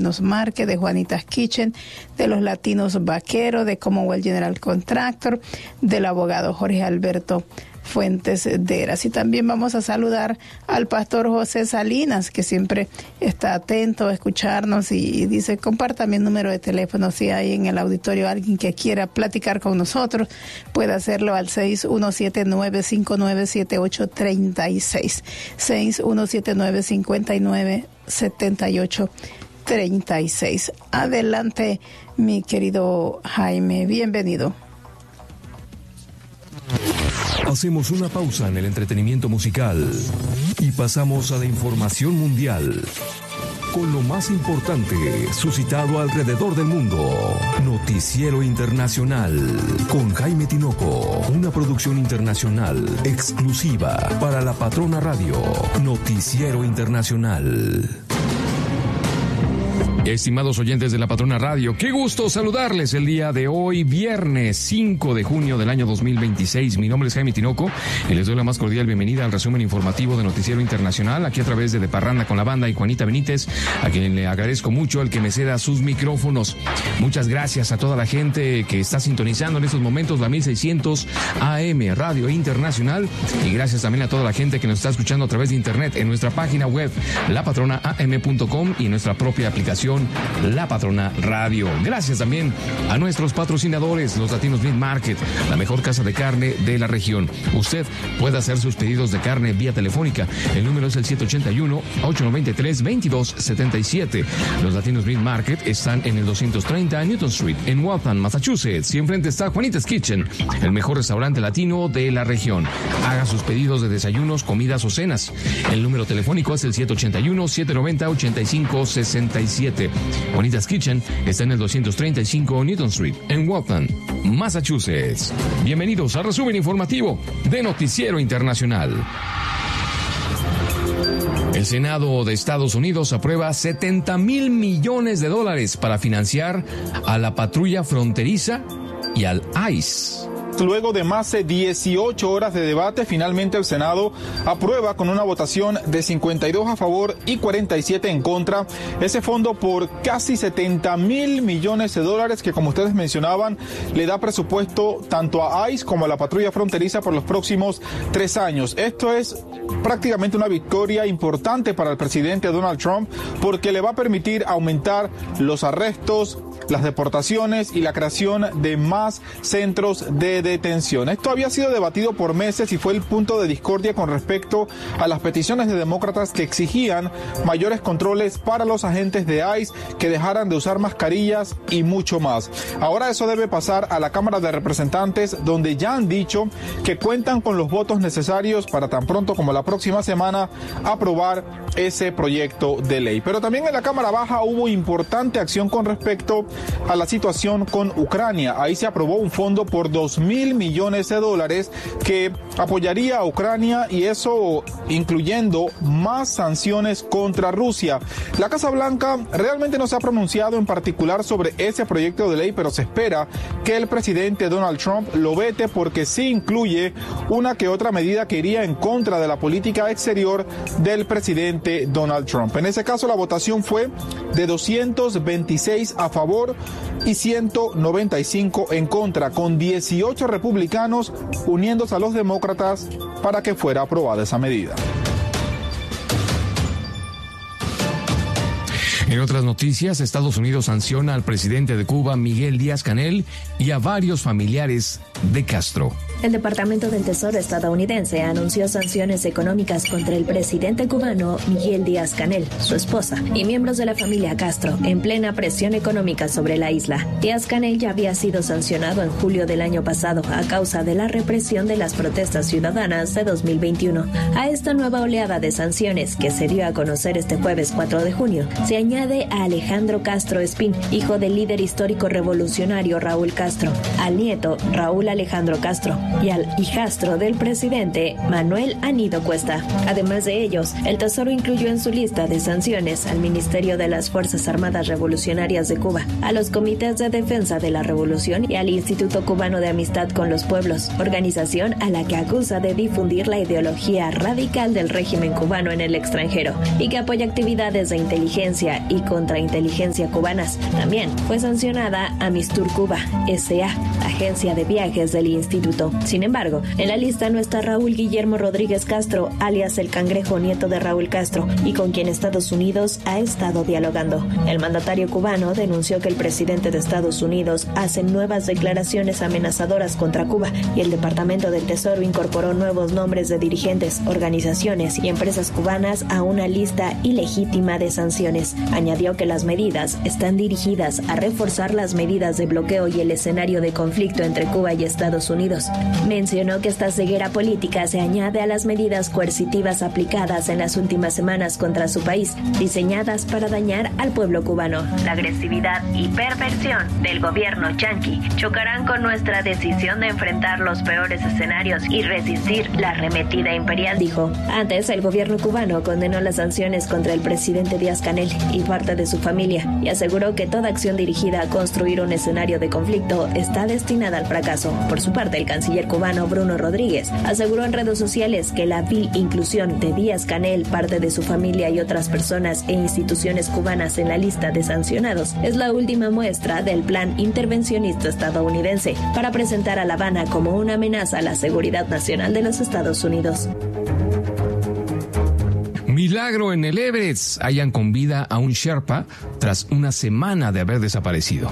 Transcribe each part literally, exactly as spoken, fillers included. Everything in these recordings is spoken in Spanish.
Latinos Market, de Juanitas Kitchen, de los Latinos Vaqueros, de Commonwealth General Contractor, del abogado Jorge Alberto Fuentes de Eras. Y también vamos a saludar al pastor José Salinas, que siempre está atento a escucharnos y, y dice, comparta mi número de teléfono. Si hay en el auditorio alguien que quiera platicar con nosotros, puede hacerlo al seis uno siete nueve cinco nueve siete ocho tres seis, seis uno siete nueve cinco nueve siete ocho tres seis. Adelante, mi querido Jaime, bienvenido. Hacemos una pausa en el entretenimiento musical y pasamos a la información mundial con lo más importante suscitado alrededor del mundo. Noticiero Internacional con Jaime Tinoco, una producción internacional exclusiva para La Patrona Radio. Noticiero Internacional. Estimados oyentes de La Patrona Radio, qué gusto saludarles el día de hoy, viernes cinco de junio del año dos mil veintiséis. Mi nombre es Jaime Tinoco y les doy la más cordial bienvenida al resumen informativo de Noticiero Internacional, aquí a través de De Parranda con la Banda y Juanita Benítez, a quien le agradezco mucho el que me ceda sus micrófonos. Muchas gracias a toda la gente que está sintonizando en estos momentos la mil seiscientos A M Radio Internacional, y gracias también a toda la gente que nos está escuchando a través de internet en nuestra página web la patrona a m punto com y nuestra propia aplicación La Patrona Radio. Gracias también a nuestros patrocinadores, los Latinos Meat Market, la mejor casa de carne de la región. Usted puede hacer sus pedidos de carne vía telefónica. El número es el siete ocho uno, ocho nueve tres, dos dos siete siete. Los Latinos Meat Market están en el doscientos treinta Newton Street, en Waltham, Massachusetts. Y enfrente está Juanitas Kitchen, el mejor restaurante latino de la región. Haga sus pedidos de desayunos, comidas o cenas. El número telefónico es el siete ocho uno, siete nueve cero, ocho cinco seis siete. Juanitas Kitchen está en el doscientos treinta y cinco Newton Street, en Waltham, Massachusetts. Bienvenidos al resumen informativo de Noticiero Internacional. El Senado de Estados Unidos aprueba setenta mil millones de dólares para financiar a la patrulla fronteriza y al I C E. Luego de más de dieciocho horas de debate, finalmente el Senado aprueba con una votación de cincuenta y dos a favor y cuarenta y siete en contra ese fondo por casi setenta mil millones de dólares que, como ustedes mencionaban, le da presupuesto tanto a I C E como a la patrulla fronteriza por los próximos tres años. Esto es prácticamente una victoria importante para el presidente Donald Trump, porque le va a permitir aumentar los arrestos, las deportaciones y la creación de más centros de detención. Esto había sido debatido por meses y fue el punto de discordia con respecto a las peticiones de demócratas que exigían mayores controles para los agentes de I C E, que dejaran de usar mascarillas y mucho más. Ahora eso debe pasar a la Cámara de Representantes, donde ya han dicho que cuentan con los votos necesarios para tan pronto como la próxima semana aprobar ese proyecto de ley. Pero también en la Cámara Baja hubo importante acción con respecto a la situación con Ucrania. Ahí se aprobó un fondo por dos mil millones de dólares que apoyaría a Ucrania, y eso incluyendo más sanciones contra Rusia. La Casa Blanca realmente no se ha pronunciado en particular sobre ese proyecto de ley, pero se espera que el presidente Donald Trump lo vete, porque sí incluye una que otra medida que iría en contra de la política exterior del presidente Donald Trump. En ese caso, la votación fue de doscientos veintiséis a favor y ciento noventa y cinco en contra, con dieciocho republicanos uniéndose a los demócratas para que fuera aprobada esa medida. En otras noticias, Estados Unidos sanciona al presidente de Cuba, Miguel Díaz-Canel, y a varios familiares de Castro. El Departamento del Tesoro estadounidense anunció sanciones económicas contra el presidente cubano Miguel Díaz-Canel, su esposa y miembros de la familia Castro, en plena presión económica sobre la isla. Díaz-Canel ya había sido sancionado en julio del año pasado a causa de la represión de las protestas ciudadanas de dos mil veintiuno. A esta nueva oleada de sanciones, que se dio a conocer este jueves cuatro de junio, se añade a Alejandro Castro Espín, hijo del líder histórico revolucionario Raúl Castro, al nieto Raúl Alejandro Castro, y al hijastro del presidente, Manuel Anido Cuesta. Además de ellos, el Tesoro incluyó en su lista de sanciones al Ministerio de las Fuerzas Armadas Revolucionarias de Cuba, a los Comités de Defensa de la Revolución y al Instituto Cubano de Amistad con los Pueblos, organización a la que acusa de difundir la ideología radical del régimen cubano en el extranjero y que apoya actividades de inteligencia y contrainteligencia cubanas. También fue sancionada Amistur Cuba, S A, agencia de viajes del instituto. Sin embargo, en la lista no está Raúl Guillermo Rodríguez Castro, alias el Cangrejo, nieto de Raúl Castro, y con quien Estados Unidos ha estado dialogando. El mandatario cubano denunció que el presidente de Estados Unidos hace nuevas declaraciones amenazadoras contra Cuba y el Departamento del Tesoro incorporó nuevos nombres de dirigentes, organizaciones y empresas cubanas a una lista ilegítima de sanciones. Añadió que las medidas están dirigidas a reforzar las medidas de bloqueo y el escenario de conflicto entre Cuba y Estados Unidos. Mencionó que esta ceguera política se añade a las medidas coercitivas aplicadas en las últimas semanas contra su país, diseñadas para dañar al pueblo cubano. La agresividad y perversión del gobierno yanqui chocarán con nuestra decisión de enfrentar los peores escenarios y resistir la arremetida imperial, dijo. Antes, el gobierno cubano condenó las sanciones contra el presidente Díaz-Canel y parte de su familia y aseguró que toda acción dirigida a construir un escenario de conflicto está destinada al fracaso. Por su parte, el canciller cubano Bruno Rodríguez aseguró en redes sociales que la vil inclusión de Díaz-Canel, parte de su familia y otras personas e instituciones cubanas en la lista de sancionados es la última muestra del plan intervencionista estadounidense para presentar a La Habana como una amenaza a la seguridad nacional de los Estados Unidos. Milagro en el Everest. Hallan con vida a un Sherpa tras una semana de haber desaparecido.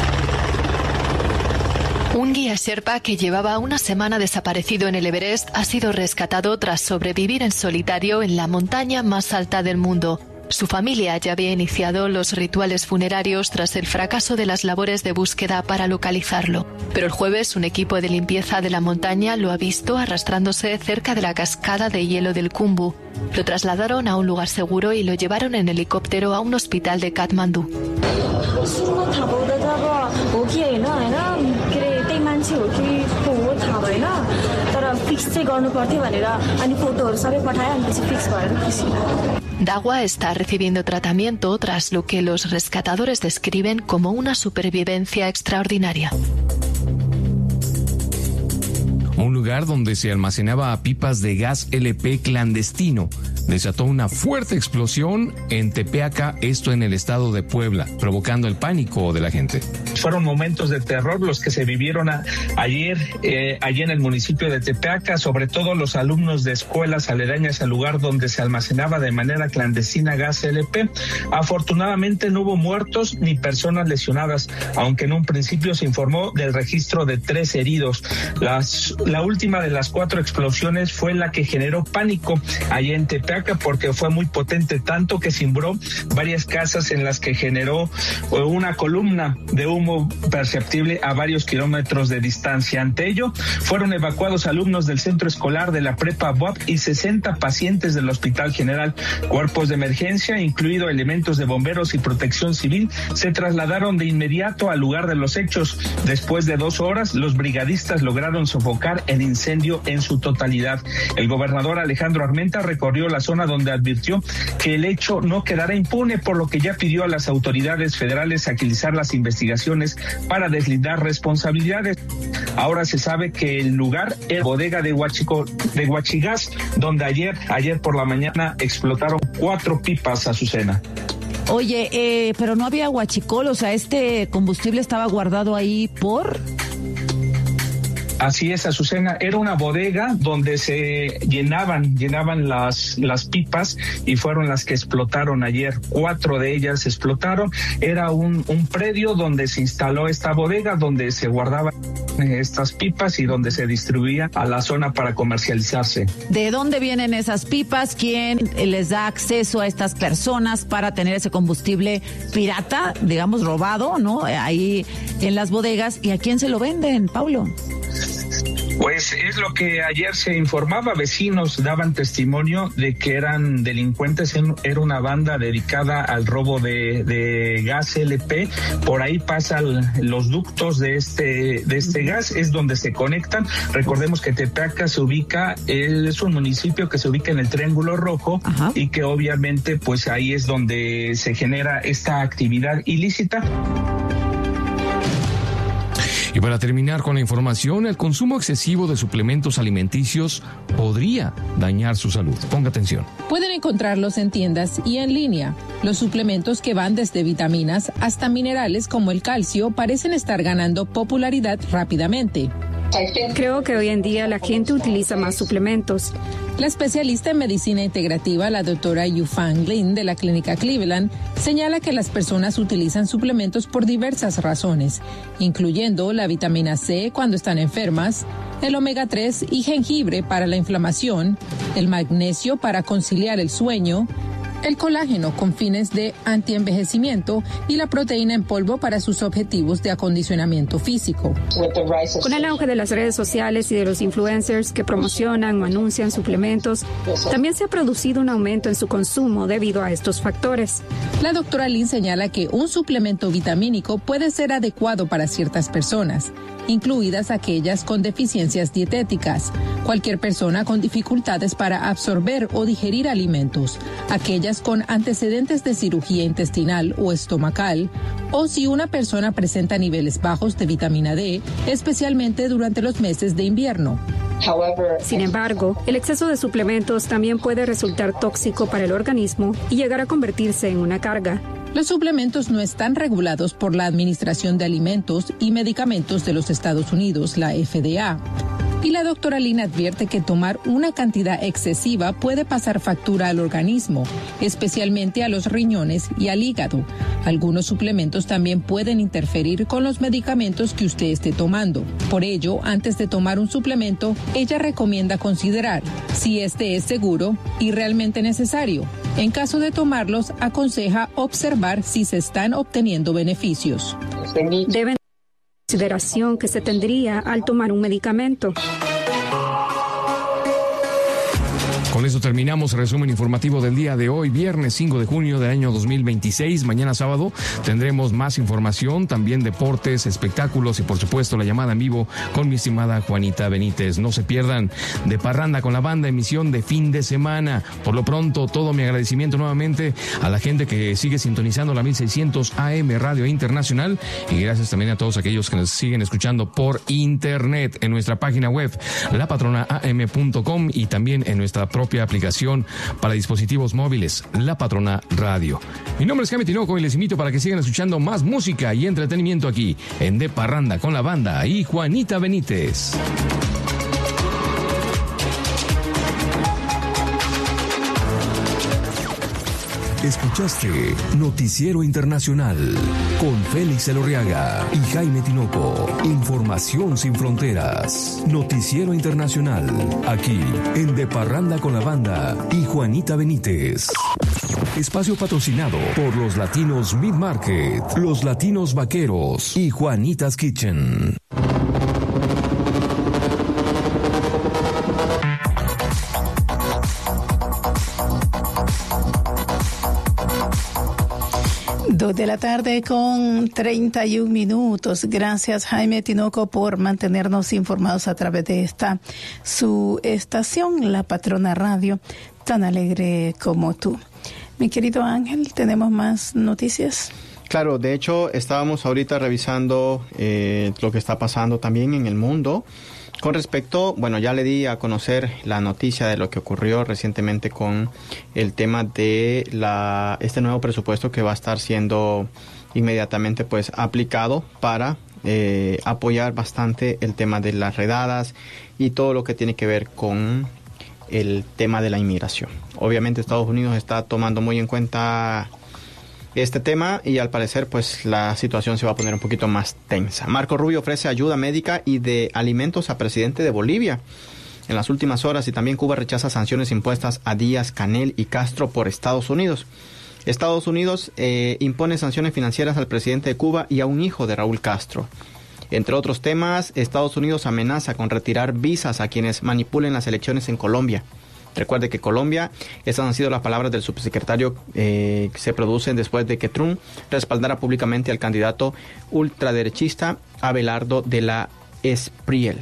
Un guía Sherpa que llevaba una semana desaparecido en el Everest ha sido rescatado tras sobrevivir en solitario en la montaña más alta del mundo. Su familia ya había iniciado los rituales funerarios tras el fracaso de las labores de búsqueda para localizarlo. Pero el jueves un equipo de limpieza de la montaña lo ha visto arrastrándose cerca de la cascada de hielo del Khumbu. Lo trasladaron a un lugar seguro y lo llevaron en helicóptero a un hospital de Katmandú. Dawa está recibiendo tratamiento tras lo que los rescatadores describen como una supervivencia extraordinaria. Un lugar donde se almacenaba pipas de gas L P clandestino desató una fuerte explosión en Tepeaca, esto en el estado de Puebla, provocando el pánico de la gente. Fueron momentos de terror los que se vivieron a, ayer eh, allí en el municipio de Tepeaca, sobre todo los alumnos de escuelas aledañas al lugar donde se almacenaba de manera clandestina gas L P. Afortunadamente no hubo muertos ni personas lesionadas, aunque en un principio se informó del registro de tres heridos. Las, la última de las cuatro explosiones fue la que generó pánico allí en Tepeaca, porque fue muy potente, tanto que cimbró varias casas en las que generó una columna de humo perceptible a varios kilómetros de distancia. Ante ello, fueron evacuados alumnos del centro escolar de la prepa B U A P y sesenta pacientes del Hospital General. Cuerpos de emergencia, incluido elementos de bomberos y protección civil, se trasladaron de inmediato al lugar de los hechos. Después de dos horas, los brigadistas lograron sofocar el incendio en su totalidad. El gobernador Alejandro Armenta recorrió la zona donde advirtió que el hecho no quedará impune, por lo que ya pidió a las autoridades federales agilizar las investigaciones para deslindar responsabilidades. Ahora se sabe que el lugar es bodega de Huachico, de Huachigás, donde ayer, ayer por la mañana explotaron cuatro pipas, Azucena. Oye, eh, pero no había huachicol, o sea, este combustible estaba guardado ahí por... Así es, Azucena, era una bodega donde se llenaban, llenaban las, las pipas y fueron las que explotaron ayer. Cuatro de ellas explotaron. Era un, un predio donde se instaló esta bodega, donde se guardaban estas pipas y donde se distribuía a la zona para comercializarse. ¿De dónde vienen esas pipas? ¿Quién les da acceso a estas personas para tener ese combustible pirata, digamos, robado, ¿no? Ahí en las bodegas. ¿Y a quién se lo venden, Paulo? Pues es lo que ayer se informaba, vecinos daban testimonio de que eran delincuentes, era una banda dedicada al robo de, de gas L P, por ahí pasan los ductos de este, de este gas, es donde se conectan. Recordemos que Tepeaca se ubica, es un municipio que se ubica en el Triángulo Rojo. Ajá. Y que obviamente pues ahí es donde se genera esta actividad ilícita. Y para terminar con la información, el consumo excesivo de suplementos alimenticios podría dañar su salud. Ponga atención. Pueden encontrarlos en tiendas y en línea. Los suplementos que van desde vitaminas hasta minerales como el calcio parecen estar ganando popularidad rápidamente. Creo que hoy en día la gente utiliza más suplementos. La especialista en medicina integrativa, la doctora Yufang Lin de la clínica Cleveland, señala que las personas utilizan suplementos por diversas razones, incluyendo la vitamina C cuando están enfermas, el omega tres y jengibre para la inflamación, el magnesio para conciliar el sueño, el colágeno con fines de antienvejecimiento y la proteína en polvo para sus objetivos de acondicionamiento físico. Con el auge de las redes sociales y de los influencers que promocionan o anuncian suplementos, también se ha producido un aumento en su consumo debido a estos factores. La doctora Lin señala que un suplemento vitamínico puede ser adecuado para ciertas personas, incluidas aquellas con deficiencias dietéticas, cualquier persona con dificultades para absorber o digerir alimentos, aquellas con antecedentes de cirugía intestinal o estomacal, o si una persona presenta niveles bajos de vitamina D, especialmente durante los meses de invierno. Sin embargo, el exceso de suplementos también puede resultar tóxico para el organismo y llegar a convertirse en una carga. Los suplementos no están regulados por la Administración de Alimentos y Medicamentos de los Estados Unidos, la F D A. Y la doctora Lin advierte que tomar una cantidad excesiva puede pasar factura al organismo, especialmente a los riñones y al hígado. Algunos suplementos también pueden interferir con los medicamentos que usted esté tomando. Por ello, antes de tomar un suplemento, ella recomienda considerar si este es seguro y realmente necesario. En caso de tomarlos, aconseja observar si se están obteniendo beneficios. Deben consideración que se tendría al tomar un medicamento. Con eso terminamos el resumen informativo del día de hoy, viernes cinco de junio del año dos mil veintiséis. Mañana sábado tendremos más información, también deportes, espectáculos y por supuesto la llamada en vivo con mi estimada Juanita Benítez. No se pierdan De Parranda con la Banda, emisión de fin de semana. Por lo pronto, todo mi agradecimiento nuevamente a la gente que sigue sintonizando la mil seiscientos A M Radio Internacional y gracias también a todos aquellos que nos siguen escuchando por internet en nuestra página web la patrona a m punto com y también en nuestra propia aplicación para dispositivos móviles, La Patrona Radio. Mi nombre es Jaime Tinoco y les invito para que sigan escuchando más música y entretenimiento aquí en De Parranda con la Banda y Juanita Benítez. Escuchaste Noticiero Internacional con Félix Elorriaga y Jaime Tinoco. Información sin fronteras. Noticiero Internacional, aquí en De Parranda con la Banda y Juanita Benítez. Espacio patrocinado por los Latinos Meat Market, los Latinos Vaqueros y Juanita's Kitchen. Dos de la tarde con treinta y un minutos. Gracias, Jaime Tinoco, por mantenernos informados a través de esta su estación, La Patrona Radio, tan alegre como tú. Mi querido Ángel, ¿tenemos más noticias? Claro, de hecho, estábamos ahorita revisando eh, lo que está pasando también en el mundo. Con respecto, bueno, ya le di a conocer la noticia de lo que ocurrió recientemente con el tema de la este nuevo presupuesto que va a estar siendo inmediatamente pues aplicado para eh, apoyar bastante el tema de las redadas y todo lo que tiene que ver con el tema de la inmigración. Obviamente Estados Unidos está tomando muy en cuenta este tema y al parecer pues la situación se va a poner un poquito más tensa. Marco Rubio ofrece ayuda médica y de alimentos a presidente de Bolivia en las últimas horas y también Cuba rechaza sanciones impuestas a Díaz, Canel y Castro por Estados Unidos. Estados Unidos eh, impone sanciones financieras al presidente de Cuba y a un hijo de Raúl Castro. Entre otros temas, Estados Unidos amenaza con retirar visas a quienes manipulen las elecciones en Colombia. Recuerde que Colombia, estas han sido las palabras del subsecretario eh, que se producen después de que Trump respaldara públicamente al candidato ultraderechista Abelardo de la Espriella.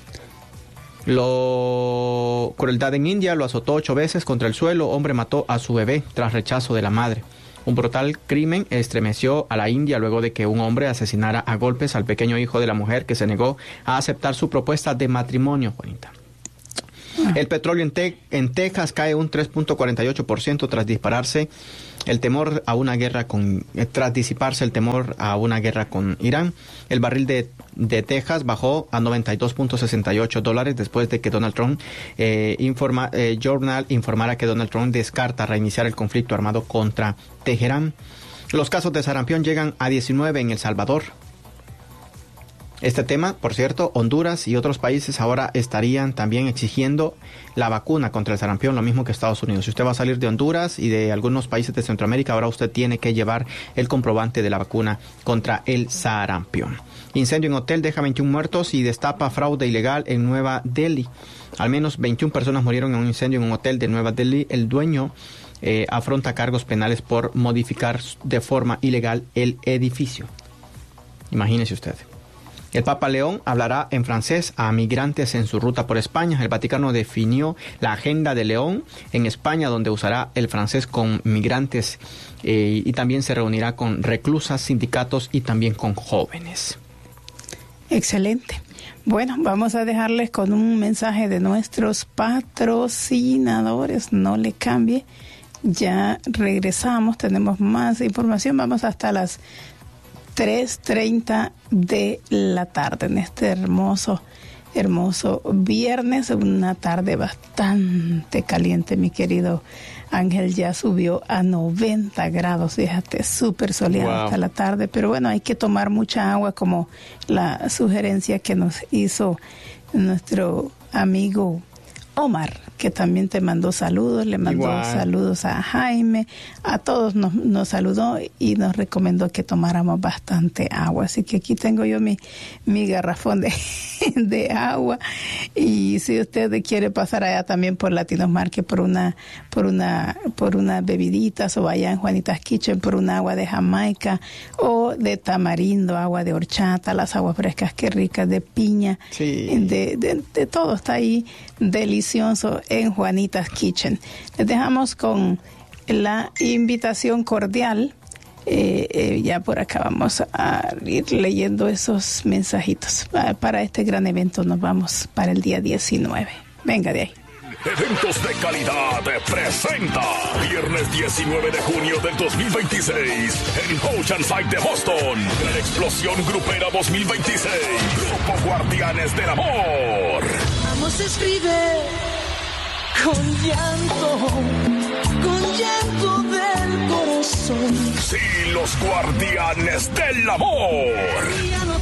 Lo... Crueldad en India, lo azotó ocho veces contra el suelo. Hombre mató a su bebé tras rechazo de la madre. Un brutal crimen estremeció a la India luego de que un hombre asesinara a golpes al pequeño hijo de la mujer que se negó a aceptar su propuesta de matrimonio, Juanita. El petróleo en, te- en Texas cae un tres punto cuarenta y ocho por ciento tras dispararse el temor a una guerra con eh, tras disiparse el temor a una guerra con Irán. El barril de, de Texas bajó a noventa y dos punto sesenta y ocho dólares después de que Donald Trump eh, informa, eh, Journal informara que Donald Trump descarta reiniciar el conflicto armado contra Teherán. Los casos de sarampión llegan a diecinueve en El Salvador. Este tema, por cierto, Honduras y otros países ahora estarían también exigiendo la vacuna contra el sarampión, lo mismo que Estados Unidos. Si usted va a salir de Honduras y de algunos países de Centroamérica, ahora usted tiene que llevar el comprobante de la vacuna contra el sarampión. Incendio en hotel deja veintiún muertos y destapa fraude ilegal en Nueva Delhi. Al menos veintiuna personas murieron en un incendio en un hotel de Nueva Delhi. El dueño eh, afronta cargos penales por modificar de forma ilegal el edificio. Imagínese usted. El Papa León hablará en francés a migrantes en su ruta por España. El Vaticano definió la agenda de León en España, donde usará el francés con migrantes eh, y también se reunirá con reclusas, sindicatos y también con jóvenes. Excelente. Bueno, vamos a dejarles con un mensaje de nuestros patrocinadores. No le cambie. Ya regresamos, tenemos más información. Vamos hasta las tres treinta de la tarde en este hermoso, hermoso viernes, una tarde bastante caliente, mi querido Ángel, ya subió a noventa grados, fíjate, súper soleado wow. hasta la tarde, pero bueno, hay que tomar mucha agua como la sugerencia que nos hizo nuestro amigo Omar, que también te mandó saludos, le mandó Igual. saludos a Jaime, a todos nos, nos saludó y nos recomendó que tomáramos bastante agua. Así que aquí tengo yo mi, mi garrafón de, de agua, y si usted quiere pasar allá también por Latinos Market por una, por una, por unas bebiditas, o allá en Juanitas Kitchen por un agua de Jamaica o de tamarindo, agua de horchata, las aguas frescas, qué ricas, de piña, sí. de, de, de todo está ahí delicioso en Juanitas Kitchen. Les dejamos con la invitación cordial. Eh, eh, ya por acá vamos a ir leyendo esos mensajitos. Para este gran evento nos vamos para el día diecinueve. Venga de ahí. Eventos de calidad presenta viernes diecinueve de junio del dos mil veintiséis en Oceanside de Boston. Gran Explosión Grupera dos mil veintiséis. Grupo Guardianes del Amor. Vamos a escribir con llanto, con llanto del corazón. Sí, los Guardianes del Amor.